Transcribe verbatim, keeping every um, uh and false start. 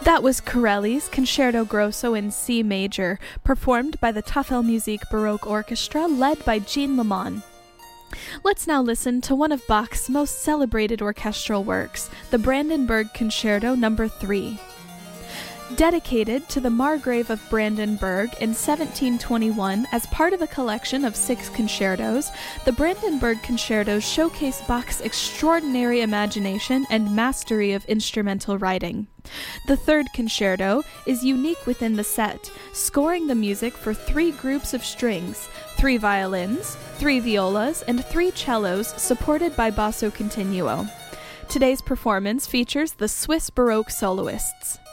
That was Corelli's Concerto Grosso in C major, performed by the Tafelmusik Baroque Orchestra led by Jean Lamont. Let's now listen to one of Bach's most celebrated orchestral works, the Brandenburg Concerto number three. Dedicated to the Margrave of Brandenburg in seventeen twenty-one as part of a collection of six concertos, the Brandenburg Concertos showcase Bach's extraordinary imagination and mastery of instrumental writing. The third concerto is unique within the set, scoring the music for three groups of strings, three violins, three violas, and three cellos supported by basso continuo. Today's performance features the Swiss Baroque soloists.